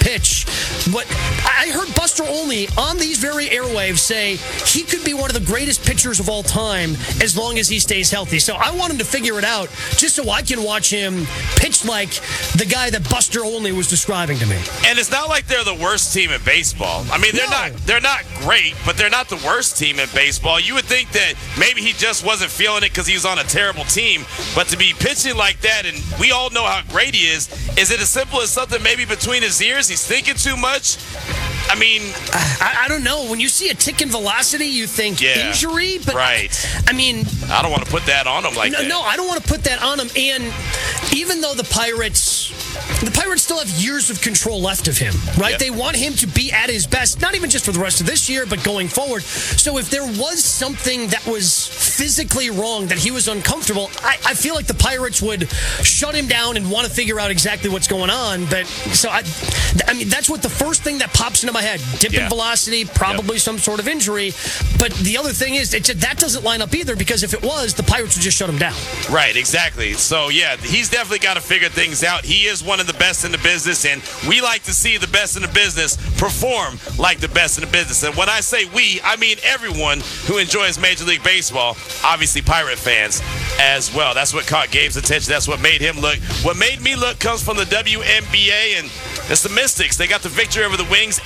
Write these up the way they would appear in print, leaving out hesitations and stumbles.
pitch. But I heard Buster Olney on these very airwaves say he could be one of the greatest pitchers of all time as long as he stays healthy. So I want him to figure it out just so I can watch him pitch like the guy that Buster Olney was describing to me. And it's not like they're the worst team in baseball. I mean, they're not great, but they're not the worst team in baseball. You would think that maybe he just wasn't feeling it because he was on a terrible team. But to be pitching like that, and we all know how great he is it as simple as something maybe between his ears? He's thinking too much? I mean, I don't know. When you see a tick in velocity, you think injury, but right. I mean, I don't want to put that on him like that. No, I don't want to put that on him. And even though the Pirates still have years of control left of him, right? Yep. They want him to be at his best, not even just for the rest of this year, but going forward. So if there was something that was physically wrong, that he was uncomfortable, I feel like the Pirates would shut him down and want to figure out exactly what's going on. But so I mean, that's what the first thing that pops into my head: dip in velocity, probably some sort of injury. But the other thing is that doesn't line up either, because if it was, the Pirates would just shut him down. Right, exactly. So yeah, he's definitely got to figure things out. He is one of the best in the business, and we like to see the best in the business perform like the best in the business. And when I say we, I mean everyone who enjoys Major League Baseball, obviously Pirate fans as well. That's what caught Gabe's attention. That's what made him look. What made me look comes from the WNBA, and it's the Mystics. They got the victory over the Wings,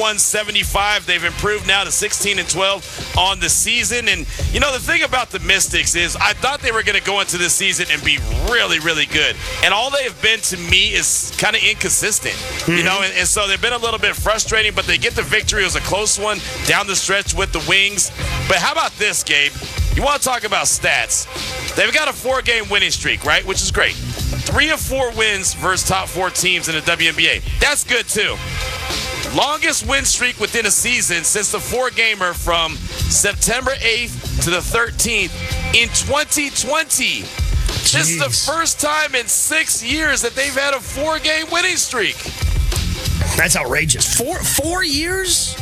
81-75. They've improved now to 16-12 on the season. And, you know, the thing about the Mystics is I thought they were going to go into this season and be really, really good. And all they have been to me is kind of inconsistent, you know, and so they've been a little bit frustrating, but they get the victory. It was a close one down the stretch with the Wings. But how about this, Gabe? You want to talk about stats? They've got a 4-game winning streak, right, which is great. 3 of 4 wins versus top 4 teams in the WNBA. That's good, too. Longest win streak within a season since the 4-gamer from September 8th to the 13th in 2020. This is the first time in 6 years that they've had a 4-game winning streak. That's outrageous. 4 years?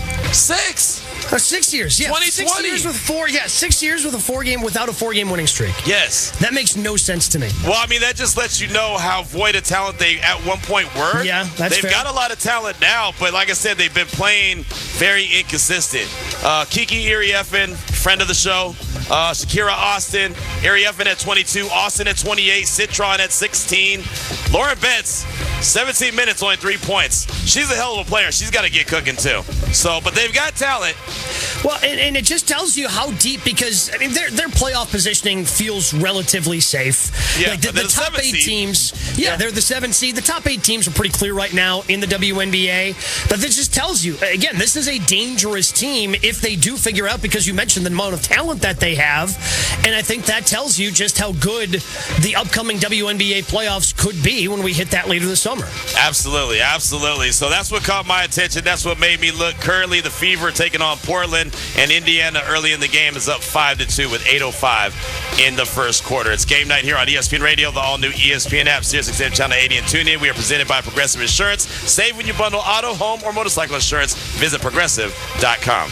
6. 6 years, yeah. 2020. 6 years with 4, 6 years with a 4-game without a 4-game winning streak. Yes. That makes no sense to me. Well, I mean, that just lets you know how void of talent they at one point were. Yeah, that's They've got a lot of talent now, but like I said, they've been playing very inconsistent. Kiki Iriefin, friend of the show. Shakira Austin, Iriefin at 22, Austin at 28, Citron at 16. Lauren Betts, 17 minutes, only 3 points. She's a hell of a player. She's got to get cooking, too. So, but they've got talent. Well, and it just tells you how deep, because I mean their playoff positioning feels relatively safe. Yeah, like the top 8 teams, they're the 7th seed. The top 8 teams are pretty clear right now in the WNBA. But this just tells you, again, this is a dangerous team if they do figure out, because you mentioned the amount of talent that they have. And I think that tells you just how good the upcoming WNBA playoffs could be when we hit that later this summer. Absolutely, absolutely. So that's what caught my attention. That's what made me look. Currently, the Fever taking on Portland, and Indiana early in the game is up 5-2 with 8:05 in the first quarter. It's game night here on ESPN Radio, the all-new ESPN app, SiriusXM Channel 80 and TuneIn. We are presented by Progressive Insurance. Save when you bundle auto, home, or motorcycle insurance. Visit Progressive.com.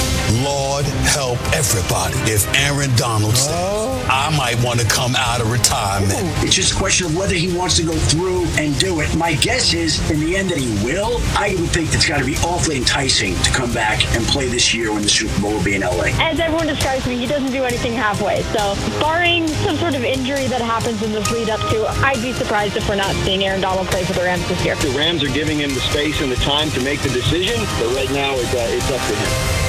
Lord help everybody. If Aaron Donald says, I might want to come out of retirement. It's just a question of whether he wants to go through and do it. My guess is, in the end, that he will. I would think it's got to be awfully enticing to come back and play this year when the Super Bowl will be in LA. As everyone describes me, he doesn't do anything halfway. So, barring some sort of injury that happens in this lead up to, I'd be surprised if we're not seeing Aaron Donald play for the Rams this year. The Rams are giving him the space and the time to make the decision, but right now it's up to him.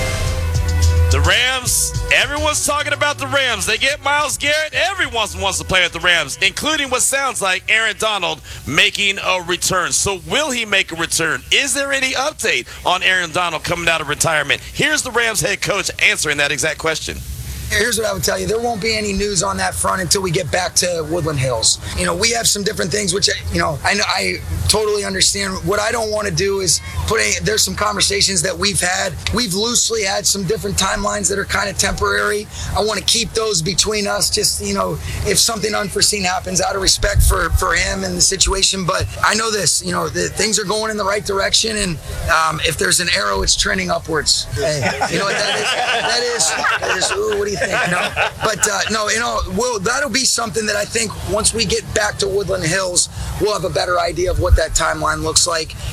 The Rams, everyone's talking about the Rams. They get Myles Garrett. Everyone wants to play with the Rams, including what sounds like Aaron Donald making a return. So will he make a return? Is there any update on Aaron Donald coming out of retirement? Here's the Rams head coach answering that exact question. Here's what I would tell you. There won't be any news on that front until we get back to Woodland Hills. You know, we have some different things, which, you know, I totally understand. What I don't want to do is there's some conversations that we've had. We've loosely had some different timelines that are kind of temporary. I want to keep those between us, just, you know, if something unforeseen happens, out of respect for him and the situation. But I know this, you know, things are going in the right direction, and if there's an arrow, it's trending upwards. Hey, you know what that is? Ooh, what do you think? No, but no, you know, that'll be something that I think once we get back to Woodland Hills, we'll have a better idea of what that timeline looks like.